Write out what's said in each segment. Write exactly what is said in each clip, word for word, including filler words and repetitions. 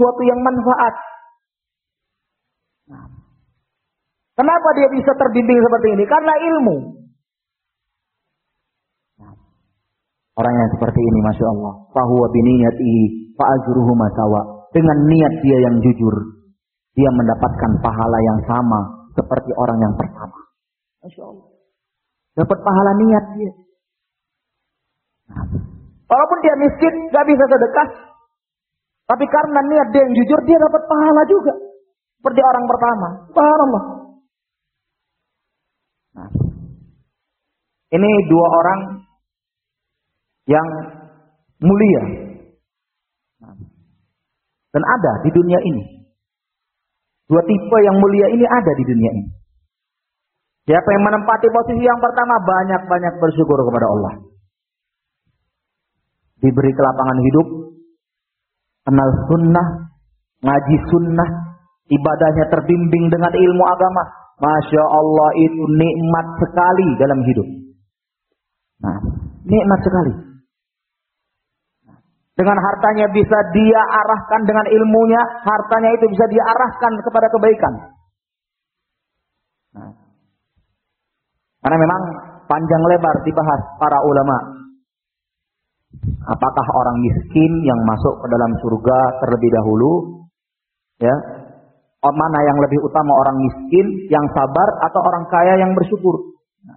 sesuatu yang manfaat. Nah, kenapa dia bisa terbimbing seperti ini? Karena ilmu. Nah, orang yang seperti ini, masya Allah, fahuwa biniyatihi fa ajruhu masawa. Dengan niat dia yang jujur, dia mendapatkan pahala yang sama seperti orang yang pertama. Masya Allah. Dapat pahala niat dia. Nah, walaupun dia miskin, gak bisa sedekah, tapi karena niat dia yang jujur, dia dapat pahala juga. Seperti orang pertama. Subhanallah. Nah, ini dua orang yang mulia. Nah, dan ada di dunia ini. Dua tipe yang mulia ini ada di dunia ini. Siapa yang menempati posisi yang pertama, banyak-banyak bersyukur kepada Allah. Diberi kelapangan hidup, kenal sunnah, ngaji sunnah, ibadahnya terbimbing dengan ilmu agama. Masya Allah, itu nikmat sekali dalam hidup. Nah, nikmat sekali. Dengan hartanya bisa dia arahkan, dengan ilmunya, hartanya itu bisa dia arahkan kepada kebaikan. Nah, karena memang panjang lebar dibahas para ulama. Apakah orang miskin yang masuk ke dalam surga terlebih dahulu? Ya, mana yang lebih utama, orang miskin yang sabar atau orang kaya yang bersyukur? Nah,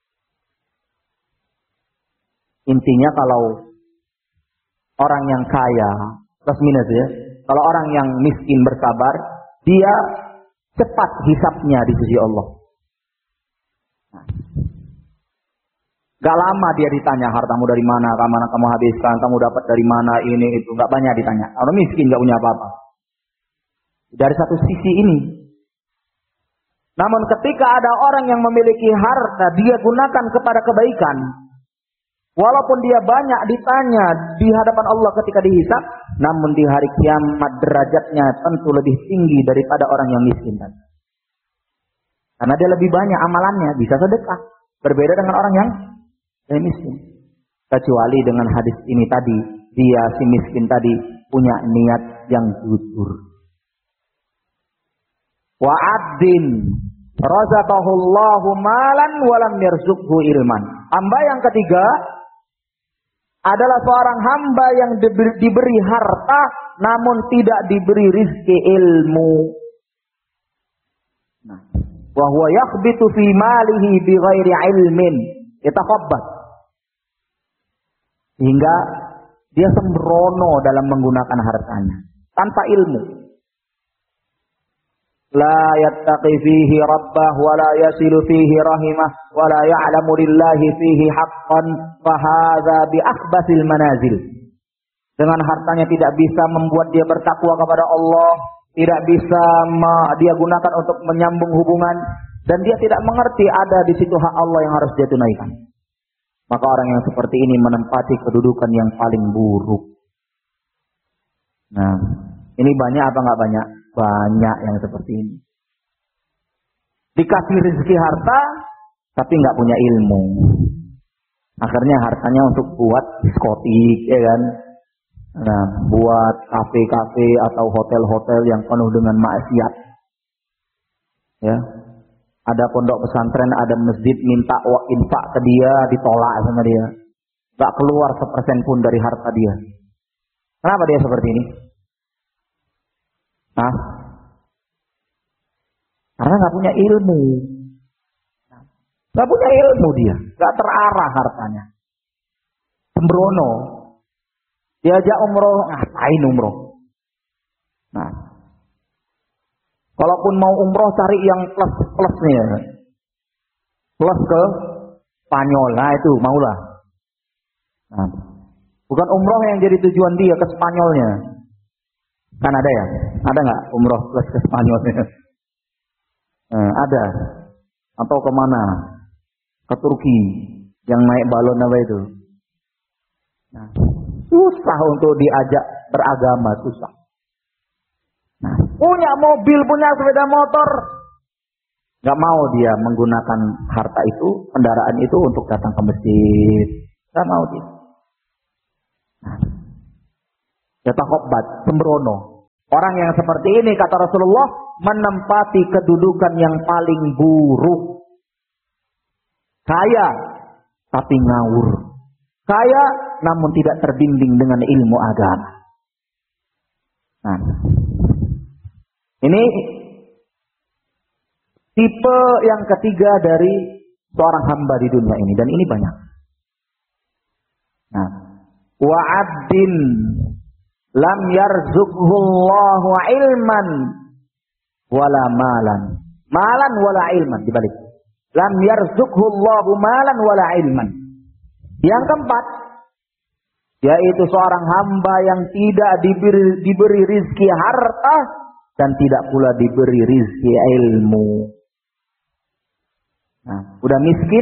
intinya kalau orang yang kaya plus minus ya, kalau orang yang miskin bersabar, dia cepat hisapnya di sisi Allah. Nah, gak lama dia ditanya hartamu dari mana, kemana kamu habiskan, kamu dapat dari mana, ini itu, gak banyak ditanya. Orang miskin gak punya apa-apa. Dari satu sisi ini. Namun ketika ada orang yang memiliki harta, dia gunakan kepada kebaikan. Walaupun dia banyak ditanya di hadapan Allah ketika dihisab, namun di hari kiamat derajatnya tentu lebih tinggi daripada orang yang miskin tadi. Karena dia lebih banyak amalannya, bisa sedekah. Berbeda dengan orang yang yang miskin. Kecuali dengan hadis ini tadi, dia si miskin tadi punya niat yang jujur. Wa abdin razaqahullahu malan walam yarzuqhu ilman. Hamba yang ketiga adalah seorang hamba yang diberi, diberi harta namun tidak diberi rizki ilmu. Nah, wa huwa yakhbitu fi malihi bighairi ilmin, yatakhabbat. Sehingga dia sembrono dalam menggunakan hartanya tanpa ilmu. La yattaqi fihi rabbah wa la yasilu fihi rahimah wa la ya'lamu lillahi fihi haqqan fa hadza bi akhbasil manazil. Dengan hartanya tidak bisa membuat dia bertakwa kepada Allah, tidak bisa dia gunakan untuk menyambung hubungan, dan dia tidak mengerti ada di situ hak Allah yang harus dia tunaikan. Maka orang yang seperti ini menempati kedudukan yang paling buruk. Nah, ini banyak apa enggak banyak? Banyak yang seperti ini. Dikasih rezeki harta, tapi nggak punya ilmu. Akhirnya hartanya untuk buat diskotik, ya kan? Nah, buat kafe-kafe atau hotel-hotel yang penuh dengan maksiat. Ya, ada pondok pesantren, ada masjid minta infak ke dia, ditolak sama dia. Nggak keluar sepersen pun dari harta dia. Kenapa dia seperti ini? Nah, karena nggak punya ilmu, nggak punya ilmu dia, nggak terarah hartanya, sembrono, diajak umroh, ngapain umroh? Nah, kalaupun mau umroh cari yang plus plusnya, plus ke Spanyol, nah itu maulah. Nah, bukan umroh yang jadi tujuan dia ke Spanyolnya. Kan ada ya? Ada nggak umroh plus ke Spanyol? Eh, ada. Atau kemana? Ke Turki yang naik balon apa itu? Nah, susah untuk diajak beragama, susah. Nah, punya mobil, punya sepeda motor, nggak mau dia menggunakan harta itu, kendaraan itu untuk datang ke masjid. Nggak mau dia. Nah, yatakhabbat, sembrono. Orang yang seperti ini, kata Rasulullah, menempati kedudukan yang paling buruk. Kaya, tapi ngawur. Kaya, namun tidak terbimbing dengan ilmu agama. Nah, ini tipe yang ketiga dari seorang hamba di dunia ini. Dan ini banyak. Nah, wa'addin lam yarzuqhullahu ilman wala malan. Malan wala ilman, dibalik. Lam yarzuqhullahu malan wala ilman. Yang keempat, yaitu seorang hamba yang tidak diberi, diberi rizki harta dan tidak pula diberi rizki ilmu. Nah, udah miskin,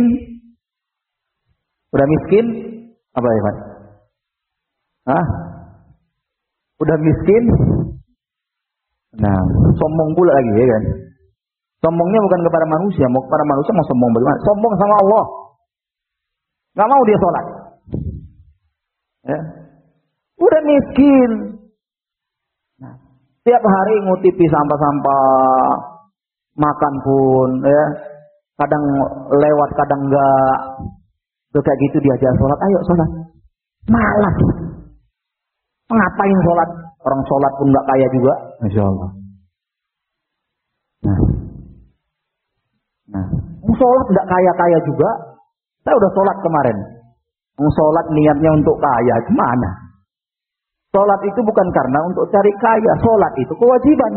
udah miskin, apa ya Pak? Hah? Udah miskin, nah sombong pula lagi ya kan? Sombongnya bukan kepada manusia, mau kepada manusia mau sombong bagaimana? Sombong sama Allah, nggak mau dia sholat. Ya. Udah miskin, nah, tiap hari ngutipi sampah-sampah, makan pun, ya, kadang lewat, kadang enggak. Tuh kayak gitu diajak sholat, ayo sholat, malas. Ngapain sholat? Orang sholat pun nggak kaya juga, masya Allah. Nah, nah, sholat nggak kaya-kaya juga. Saya udah sholat kemarin. Sholat niatnya untuk kaya, gimana? Sholat itu bukan karena untuk cari kaya. Sholat itu kewajiban.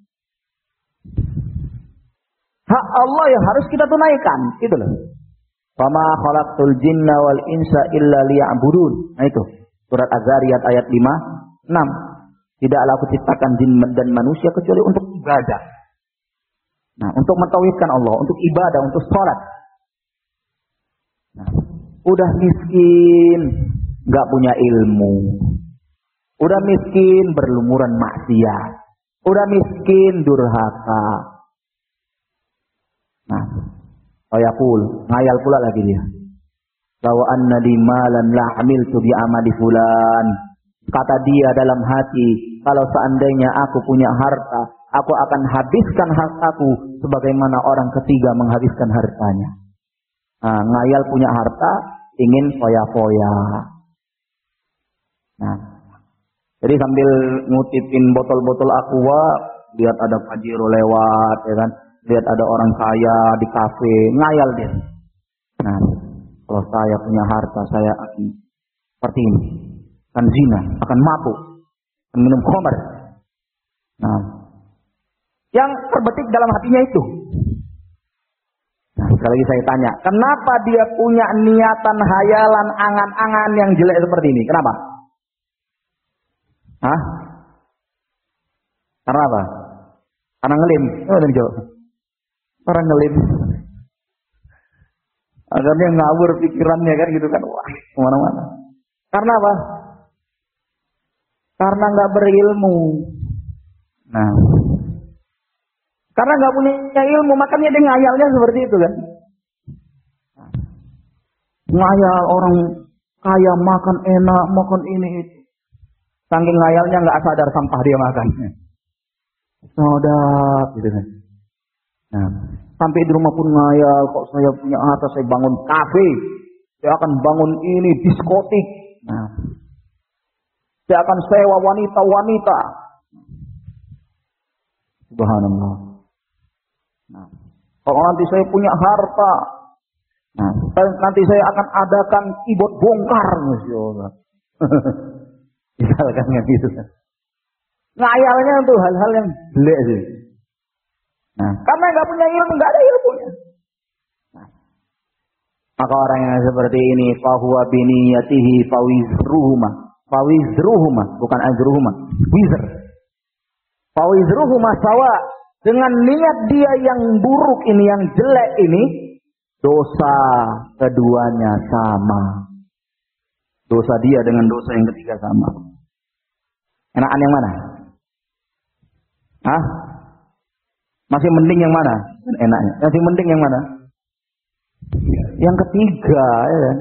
Hak Allah yang harus kita tunaikan, gitu loh. Fama khalaqtul jinna wal insa illa liya'budun. Nah itu surat Az-Zariyat ayat lima enam. Tidaklah aku ciptakan jin dan manusia kecuali untuk ibadah. Nah, untuk mentauhidkan Allah, untuk ibadah, untuk sholat. Nah, udah miskin, nggak punya ilmu. Udah miskin, berlumuran maksiat. Udah miskin, durhaka. Nah, ayakul, ngayal pula lagi dia. Bahwa anna di malan la amiltu bi amali fulan. Kata dia dalam hati, kalau seandainya aku punya harta, aku akan habiskan hartaku sebagaimana orang ketiga menghabiskan hartanya. Nah, ngayal punya harta, ingin foya-foya. Nah, jadi sambil ngutipin botol-botol aqua, lihat ada pajero lewat, ya kan? Lihat ada orang kaya di kafe, ngayal dia. Nah, kalau saya punya harta, saya akan seperti ini, akan zina, akan mabuk, akan minum khamar. Nah, yang terbetik dalam hatinya itu. Nah, sekali lagi saya tanya, kenapa dia punya niatan, hayalan, angan-angan yang jelek seperti ini? Kenapa? Hah? Karena apa? Karena ngelim. Oh, dan jawab. Orang ngelim. Akhirnya ngawur pikirannya kan gitu kan. Wah, kemana-mana. Karena apa? Karena nggak berilmu. Nah, karena nggak punya ilmu, makanya dia ngayalnya seperti itu kan. Ngayal orang kaya makan enak, makan ini itu. Saking ngayalnya nggak sadar sampah dia makan. Sodak gitu kan. Nah, sampai di rumah pun ngayal, kok saya punya harta, saya bangun kafe, saya akan bangun ini diskotik. Nah, saya akan sewa wanita-wanita. Subhanallah. Nah, kalau nanti saya punya harta, nah, nanti saya akan adakan keyboard bongkar, masya Allah. Misalkan yang gitu kan. Ngayalnya untuk hal-hal yang jelek sih. Nah, karena nggak punya ilmu, nggak ada ilmunya. Nah, maka orang yang seperti ini, fahuwa biniyatihi fawizruhuma, fawizruhuma, bukan ajruhuma, wizr. Fawizruhuma sawa. Dengan niat dia yang buruk ini, yang jelek ini, dosa keduanya sama. Dosa dia dengan dosa yang ketiga sama. Enakan yang mana? Hah? Masih mending yang mana? Enaknya. Masih mending yang mana? Yang ketiga, ya kan?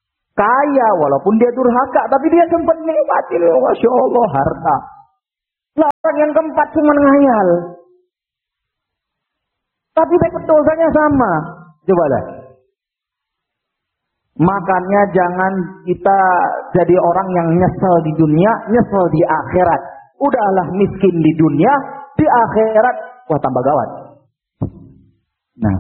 Kaya walaupun dia durhaka, tapi dia sempat nikmati, masya Allah, harta. Lah orang yang keempat cuma ngayal. Tapi dapat dosanya sama. Coba dah. Makanya jangan kita jadi orang yang nyesel di dunia, nyesel di akhirat. Udahlah miskin di dunia, di akhirat wah tambah gawat. Nah,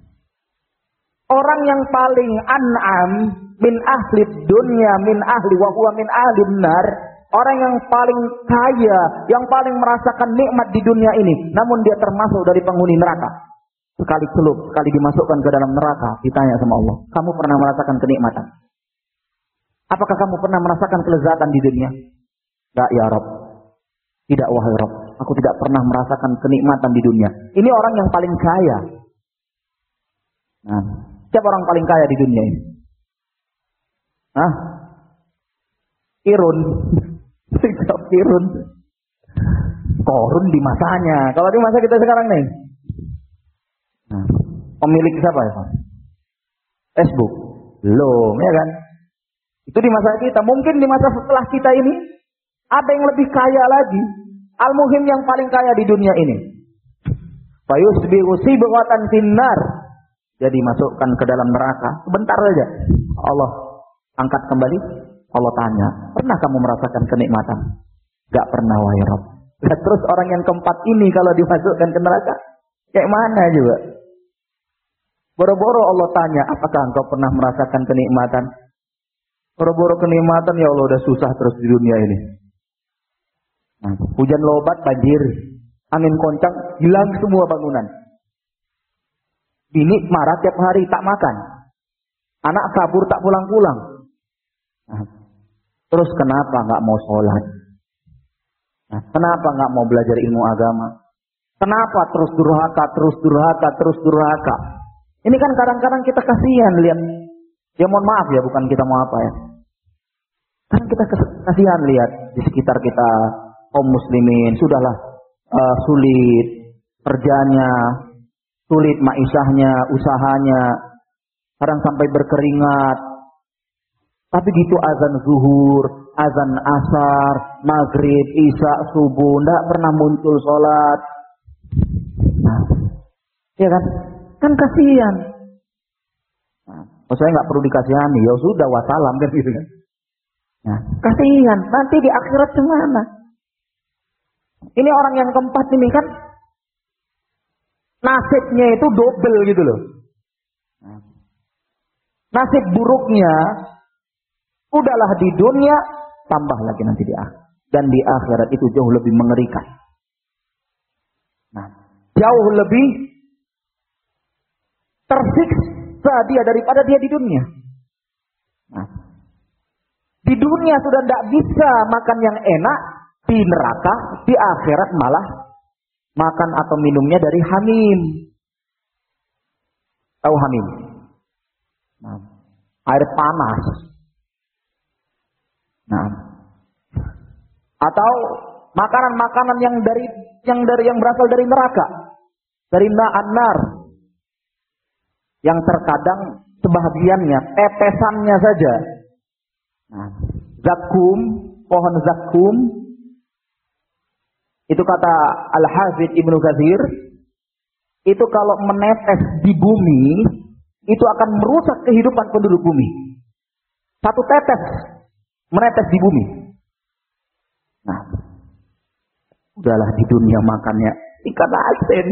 orang yang paling an'am min ahli dunia min ahli wa huwa min ahli nar, orang yang paling kaya, yang paling merasakan nikmat di dunia ini, namun dia termasuk dari penghuni neraka. Sekali celup, sekali dimasukkan ke dalam neraka, ditanya sama Allah, kamu pernah merasakan kenikmatan? Apakah kamu pernah merasakan kelezatan di dunia? Tidak ya Rabb. Tidak wahai Rabb. Aku tidak pernah merasakan kenikmatan di dunia. Ini orang yang paling kaya. Nah, siapa orang paling kaya di dunia ini? Hah? Irun. Sikap Irun. Korun di masanya. Kalau di masa kita sekarang nih. Nah, pemilik siapa ya? Facebook. Belum, ya kan? Itu di masa kita. Mungkin di masa setelah kita ini ada yang lebih kaya lagi. Al-Muhim yang paling kaya di dunia ini. Fayusbihu sibghatan finnar. Jadi masukkan ke dalam neraka. Sebentar saja. Allah angkat kembali. Allah tanya, pernah kamu merasakan kenikmatan? Gak pernah wahai Rabb. Terus orang yang keempat ini kalau dimasukkan ke neraka, kayak mana juga? Boro-boro Allah tanya, apakah engkau pernah merasakan kenikmatan? Boro-boro kenikmatan, ya Allah udah susah terus di dunia ini. Nah, hujan lebat, banjir, angin kencang, hilang semua bangunan. Bini marah tiap hari tak makan, anak kabur tak pulang-pulang. Nah, terus kenapa nggak mau sholat? Nah, kenapa nggak mau belajar ilmu agama? Kenapa terus durhaka, terus durhaka, terus durhaka? Ini kan kadang-kadang kita kasihan lihat. Ya mohon maaf ya, bukan kita mau apa ya. Kan kita kasihan lihat di sekitar kita kaum muslimin sudahlah uh, sulit kerjanya, sulit maisahnya, usahanya, kadang sampai berkeringat. Tapi gitu azan zuhur, azan asar, maghrib, isya, subuh, tidak pernah muncul sholat. Nah, ya kan? Kan kasihan. Nah, saya nggak perlu dikasihani, ya sudah wassalam kan gitu kan. Nah, kasihan. Nanti di akhirat gimana? Ini orang yang keempat ini kan nasibnya itu double gitu loh. Nah, nasib buruknya udahlah di dunia, tambah lagi nanti di akhirat. Dan di akhirat itu jauh lebih mengerikan. Nah, jauh lebih tersiksa dia daripada dia di dunia. Nah, di dunia sudah tidak bisa makan yang enak, di neraka, di akhirat malah makan atau minumnya dari hamim. Tahu hamim? Nah, air panas. Nah, atau makanan-makanan yang dari yang dari yang berasal dari neraka, dari na'an-nar, yang terkadang sebahagiannya tetesannya saja. Nah, zakum, pohon zakum, itu kata Al-Hafidz Ibnu Katsir, itu kalau menetes di bumi, itu akan merusak kehidupan penduduk bumi. Satu tetes menetes di bumi. Nah, udahlah di dunia makannya ikan asin.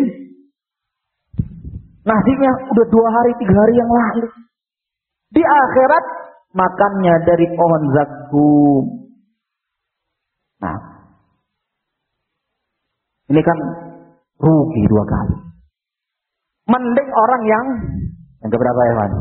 Nasinya udah dua hari, tiga hari yang lalu. Di akhirat makannya dari pohon zakum. Nah, ini kan rugi dua kali. Mending orang yang yang keberapa ya, Pak?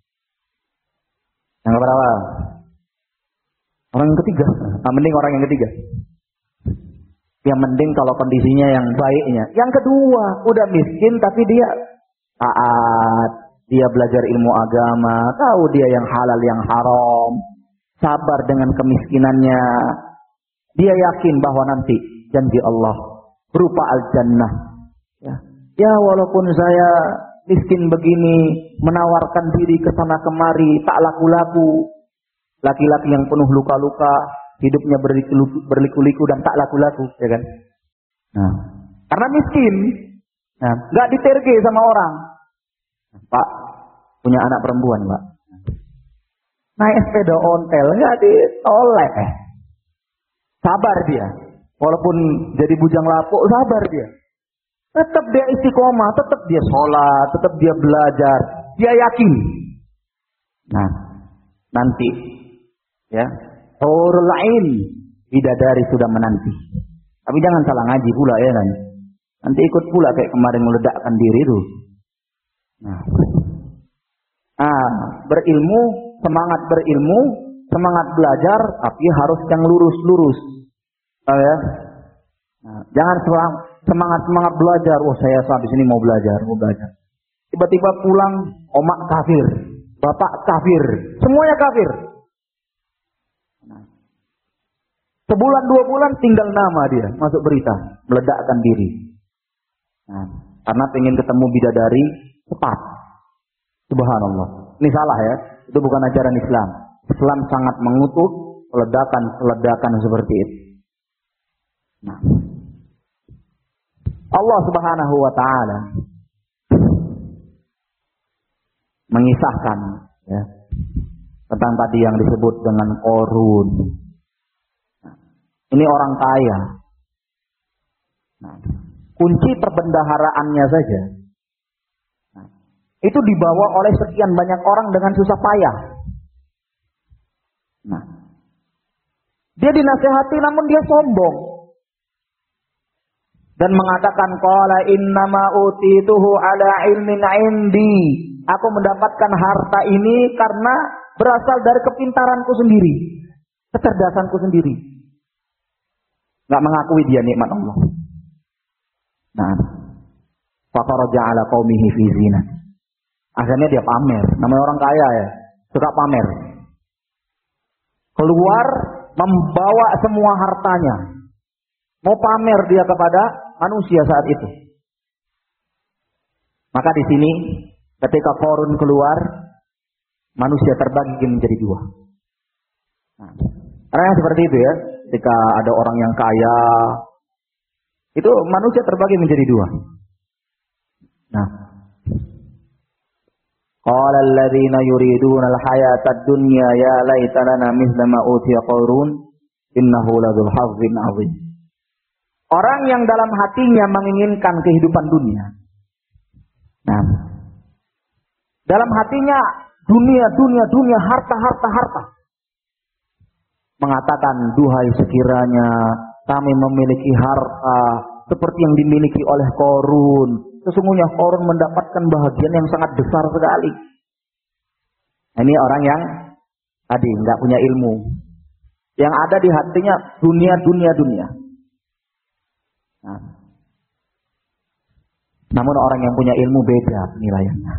Yang keberapa? Orang yang ketiga. Nah, mending orang yang ketiga. Yang mending kalau kondisinya yang baiknya. Yang kedua, udah miskin tapi dia taat, dia belajar ilmu agama, tahu dia yang halal yang haram, sabar dengan kemiskinannya. Dia yakin bahwa nanti janji Allah berupa al-jannah. Ya, ya walaupun saya miskin begini, menawarkan diri ke sana kemari, tak laku-laku. Laki-laki yang penuh luka-luka, hidupnya berliku- berliku-liku dan tak laku-laku, ya kan? Nah, karena miskin, nah, nggak diterge sama orang. Pak, punya anak perempuan, Pak. Naik sepeda ontel, nggak ditoleh. Sabar dia. Walaupun jadi bujang lapuk, sabar dia. Tetap dia istiqomah, tetap dia sholat, tetap dia belajar. Dia yakin. Nah, nanti, ya, hurul ain, bidadari sudah menanti. Tapi jangan salah ngaji pula ya nanti. Nanti ikut pula kayak kemarin meledakkan diri itu. Nah, ah, berilmu, semangat berilmu, semangat belajar, tapi harus yang lurus-lurus. Oh ya, nah, jangan semangat semangat belajar. Oh saya habis ini mau belajar, mau belajar. Tiba-tiba pulang, omak kafir, bapak kafir, semuanya kafir. Nah, sebulan dua bulan tinggal nama dia masuk berita, meledakkan diri. Nah, karena pengen ketemu bidadari cepat. Subhanallah. Ini salah ya. Itu bukan ajaran Islam. Islam sangat mengutuk ledakan-ledakan seperti itu. Nah, Allah Subhanahu wa taala mengisahkan ya, tentang tadi yang disebut dengan Qarun. Nah, ini orang kaya. Nah, kunci perbendaharaannya saja nah, itu dibawa oleh sekian banyak orang dengan susah payah. Nah, dia dinasehati namun dia sombong dan mengatakan qala innama utituhu ala ilmin indi. Aku mendapatkan harta ini karena berasal dari kepintaranku sendiri, kecerdasanku sendiri. Enggak mengakui dia nikmat Allah. Nah, faqaraja ala qaumihi fi zina. Akhirnya dia pamer. Namanya orang kaya ya, suka pamer. Keluar membawa semua hartanya. Mau pamer dia kepada manusia saat itu. Maka di sini ketika Qarun keluar, manusia terbagi menjadi dua. Nah, karena seperti itu ya, ketika ada orang yang kaya, itu manusia terbagi menjadi dua. Nah, qala alladziina yuriduna al-hayata ad-dunya ya laita lana mithla ma utiya Qarun innahu ladzul hazzin 'adzim. Orang yang dalam hatinya menginginkan kehidupan dunia. Nah, dalam hatinya dunia, dunia, dunia, harta, harta, harta. Mengatakan, duhai sekiranya kami memiliki harta seperti yang dimiliki oleh Qarun. Sesungguhnya Qarun mendapatkan bahagian yang sangat besar sekali. Nah, ini orang yang tadi nggak punya ilmu. Yang ada di hatinya dunia, dunia, dunia. Nah, namun orang yang punya ilmu beda penilaiannya.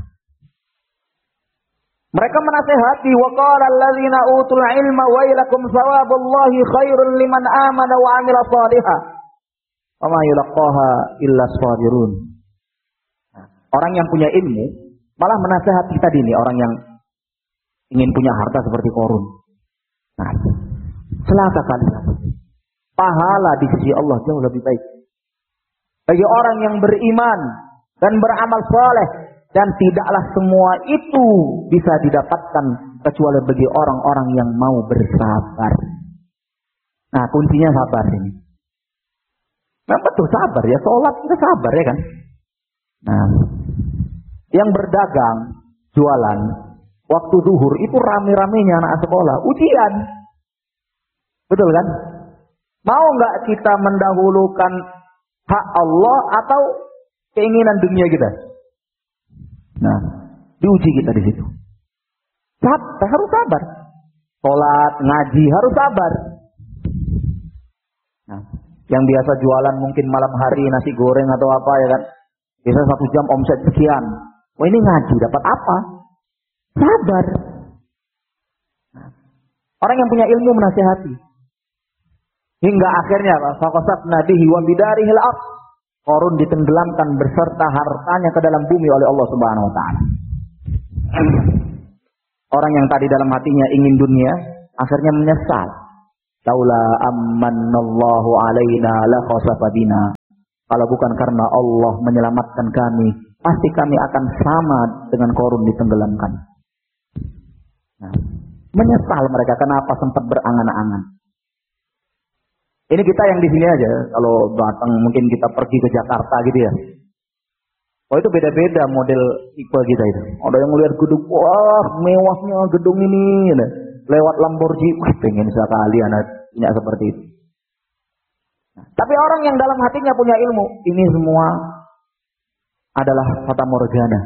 Mereka menasehati wa qala alladziina utul ilma wailakum thawabullahi khairul liman amana wa 'amila shalihan wa ma yulaqaha illa as-sabirun. Orang yang punya ilmu malah menasehati tadi nih orang yang ingin punya harta seperti Qarun. Nah, celaka kalian. Pahala di sisi Allah jauh lebih baik bagi orang yang beriman dan beramal saleh, dan tidaklah semua itu bisa didapatkan kecuali bagi orang-orang yang mau bersabar. Nah, kuncinya sabar ini. Memang betul sabar ya, sholat kita sabar ya kan. Nah, yang berdagang, jualan, waktu zuhur itu rame-ramenya anak sekolah, ujian. Betul kan? Mau nggak kita mendahulukan hak Allah atau keinginan dunia kita? Nah, diuji kita di situ. Sabar, harus sabar. Sholat, ngaji, harus sabar. Nah, yang biasa jualan mungkin malam hari nasi goreng atau apa ya kan? Biasa satu jam omset sekian. Wah, ini ngaji dapat apa? Sabar. Nah, orang yang punya ilmu menasihati. Hingga akhirnya faqasatna bihi wa bidarihil ardh. Qarun ditenggelamkan beserta hartanya ke dalam bumi oleh Allah Subhanahu wa taala. Orang yang tadi dalam hatinya ingin dunia, akhirnya menyesal. Laula ammanallahu alaina la khasafa bina. Kalau bukan karena Allah menyelamatkan kami, pasti kami akan sama dengan Qarun ditenggelamkan. Nah, menyesal mereka kenapa sempat berangan-angan. Ini kita yang di sini aja, kalau datang mungkin kita pergi ke Jakarta gitu ya. Oh itu beda-beda model tipe kita itu. Ada yang melihat gedung, wah mewahnya gedung ini. Lewat Lamborghini, wah pengen sekali anak punya seperti itu. Nah, tapi orang yang dalam hatinya punya ilmu, ini semua adalah fata morgana.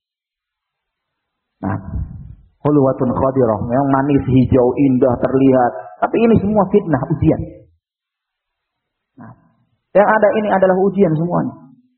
Nah, hulwatun khadirah, yang manis, hijau, indah, terlihat. Tapi ini semua fitnah, ujian. Nah, yang ada ini adalah ujian semuanya.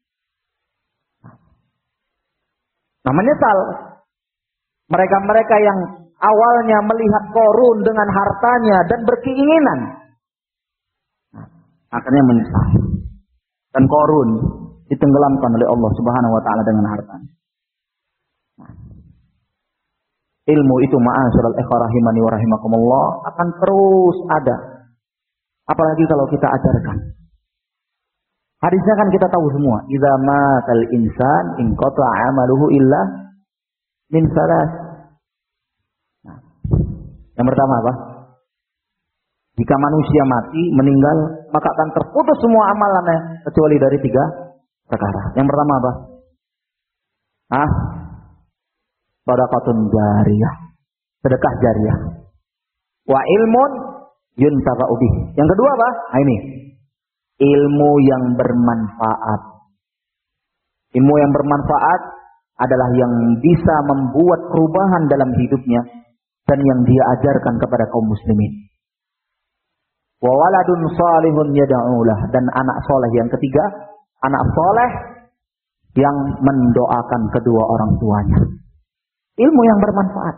Nah, menyesal mereka-mereka yang awalnya melihat Qarun dengan hartanya dan berkeinginan, nah, akhirnya menyesal. Dan Qarun ditenggelamkan oleh Allah Subhanahu wa taala dengan hartanya. Nah, ilmu itu ma'asyiral ikhwah rahimani wa rahimakumullah akan terus ada. Apalagi kalau kita ajarkan. Hadisnya kan kita tahu semua, idza matal insan inqata'a 'amaluhu illa min salas. Nah, yang pertama apa? Jika manusia mati, meninggal, maka akan terputus semua amalannya kecuali dari tiga perkara. Yang pertama apa? Ah, sedekahun jariyah. Sedekah jariyah. Wa ilmun yuntafa'u bih. Yang kedua apa? Nah, ini. Ilmu yang bermanfaat. Ilmu yang bermanfaat adalah yang bisa membuat perubahan dalam hidupnya dan yang dia ajarkan kepada kaum muslimin. Wa waladun salihun yad'ulah, dan anak soleh yang ketiga, anak soleh yang mendoakan kedua orang tuanya. Ilmu yang bermanfaat.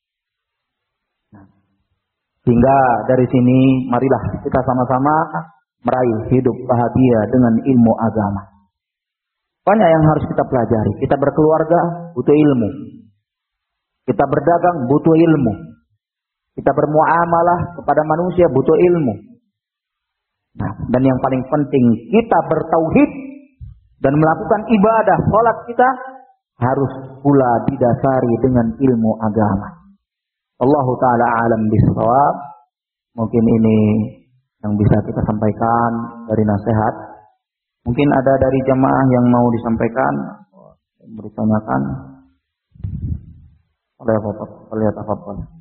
Sehingga dari sini marilah kita sama-sama meraih hidup bahagia dengan ilmu agama. Banyak yang harus kita pelajari. Kita berkeluarga butuh ilmu. Kita berdagang butuh ilmu. Kita bermuamalah kepada manusia butuh ilmu. Nah, dan yang paling penting kita bertauhid dan melakukan ibadah salat kita harus pula didasari dengan ilmu agama. Allahu taala alam bisawab. Mungkin ini yang bisa kita sampaikan dari nasihat. Mungkin ada dari jamaah yang mau disampaikan, bertanyakan oleh apa-apa, lihat apa-apa.